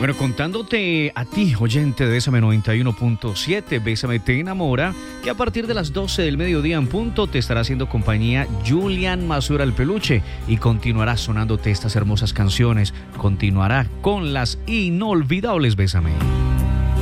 Bueno, contándote a ti, oyente de Bésame 91.7, Bésame te enamora, que a partir de las 12 del mediodía en punto te estará haciendo compañía Julian Masura el Peluche y continuará sonándote estas hermosas canciones, continuará con las inolvidables Bésame.